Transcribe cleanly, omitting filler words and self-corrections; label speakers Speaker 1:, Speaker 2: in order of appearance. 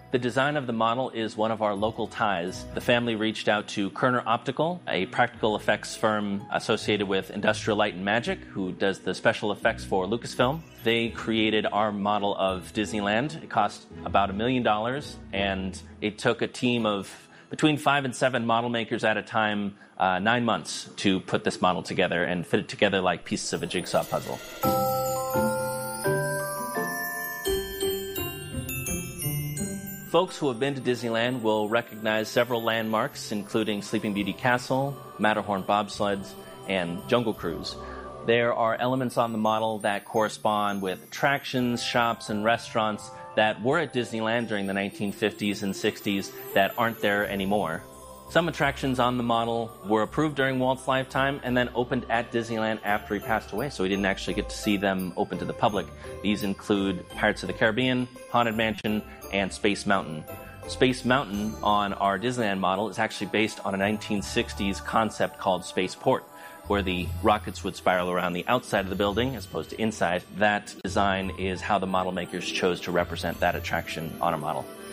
Speaker 1: The design of the model is one of our local ties. The family reached out to Kerner Optical, a practical effects firm associated with Industrial Light and Magic, who does the special effects for Lucasfilm. They created our model of Disneyland. It cost about $1 million, and it took a team of between 5 and 7 model makers at a time, 9 months to put this model together and fit it together like pieces of a jigsaw puzzle. Folks who have been to Disneyland will recognize several landmarks, including Sleeping Beauty Castle, Matterhorn bobsleds, and Jungle Cruise. There are elements on the model that correspond with attractions, shops, and restaurants that were at Disneyland during the 1950s and 60s that aren't there anymore. Some attractions on the model were approved during Walt's lifetime and then opened at Disneyland after he passed away, so we didn't actually get to see them open to the public. These include Pirates of the Caribbean, Haunted Mansion, and Space Mountain. Space Mountain on our Disneyland model is actually based on a 1960s concept called Spaceport, where the rockets would spiral around the outside of the building as opposed to inside. That design is how the model makers chose to represent that attraction on a model.